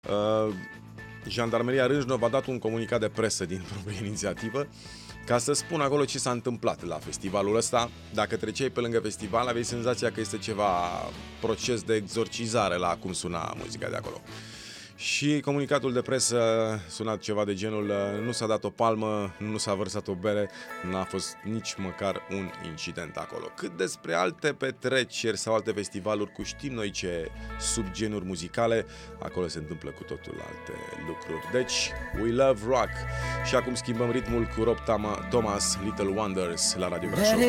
Jandarmeria Râșnov a dat un comunicat de presă din proprie inițiativă ca să spun acolo ce s-a întâmplat la festivalul ăsta. Dacă treceai pe lângă festival, aveai senzația că este ceva proces de exorcizare la cum suna muzica de acolo. Și comunicatul de presă suna ceva de genul: nu s-a dat o palmă, nu s-a vărsat o bere, n-a fost nici măcar un incident acolo. Cât despre alte petreceri sau alte festivaluri cu știm noi ce subgenuri muzicale, acolo se întâmplă cu totul alte lucruri. Deci, We Love Rock. Și acum schimbăm ritmul cu Rob Thomas, Little Wonders la Radio Brașov.